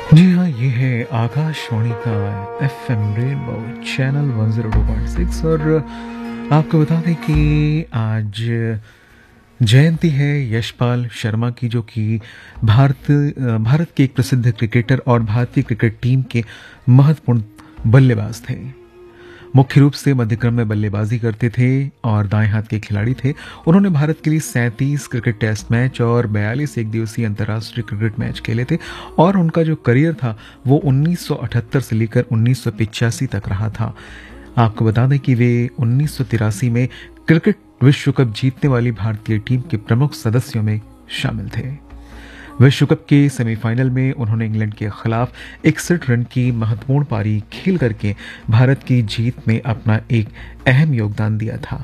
जी हाँ, ये है आकाशवाणी का एफएम रेनबो चैनल 102.6। और आपको बता दें कि आज जयंती है यशपाल शर्मा की, जो कि भारत के एक प्रसिद्ध क्रिकेटर और भारतीय क्रिकेट टीम के महत्वपूर्ण बल्लेबाज थे। मुख्य रूप से मध्यक्रम में बल्लेबाजी करते थे और दाएं हाथ के खिलाड़ी थे। उन्होंने भारत के लिए 37 क्रिकेट टेस्ट मैच और 42 एक दिवसीय अंतर्राष्ट्रीय क्रिकेट मैच खेले थे। और उनका जो करियर था वो 1978 से लेकर 1985 तक रहा था। आपको बता दें कि वे 1983 में क्रिकेट विश्व कप जीतने वाली भारतीय टीम के प्रमुख सदस्यों में शामिल थे। विश्व कप के सेमीफाइनल में उन्होंने इंग्लैंड के खिलाफ 61 रन की महत्वपूर्ण पारी खेल करके भारत की जीत में अपना एक अहम योगदान दिया था।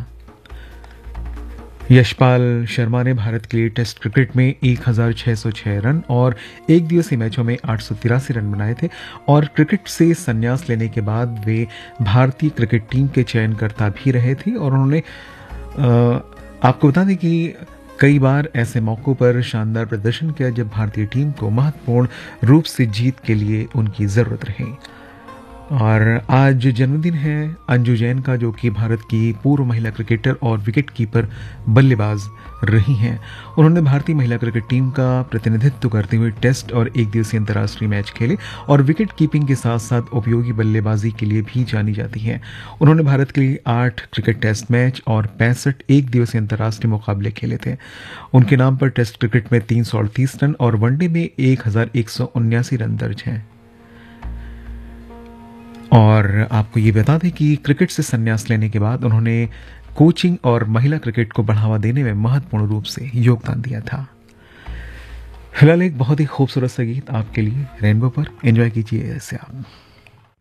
यशपाल शर्मा ने भारत के लिए टेस्ट क्रिकेट में 1606 रन और एक दिवसीय मैचों में 883 रन बनाए थे। और क्रिकेट से संन्यास लेने के बाद वे भारतीय क्रिकेट टीम के चयनकर्ता भी रहे थे। और उन्होंने आपको बता दें कि कई बार ऐसे मौकों पर शानदार प्रदर्शन किया जब भारतीय टीम को महत्वपूर्ण रूप से जीत के लिए उनकी जरूरत रही। और आज जन्मदिन है अंजू जैन का, जो कि भारत की पूर्व महिला क्रिकेटर और विकेट कीपर बल्लेबाज रही हैं। उन्होंने भारतीय महिला क्रिकेट टीम का प्रतिनिधित्व करते हुए टेस्ट और एक दिवसीय अंतर्राष्ट्रीय मैच खेले और विकेट कीपिंग के साथ साथ उपयोगी बल्लेबाजी के लिए भी जानी जाती हैं। उन्होंने भारत के लिए 8 क्रिकेट टेस्ट मैच और 65 एक दिवसीय अंतर्राष्ट्रीय मुकाबले खेले थे। उनके नाम पर टेस्ट क्रिकेट में 338 रन और वनडे में 1179 रन दर्ज हैं। और आपको ये बता दें कि क्रिकेट से संन्यास लेने के बाद उन्होंने कोचिंग और महिला क्रिकेट को बढ़ावा देने में महत्वपूर्ण रूप से योगदान दिया था। फिलहाल एक बहुत ही खूबसूरत सा गीत आपके लिए रेनबो पर, एंजॉय कीजिए इसे आप।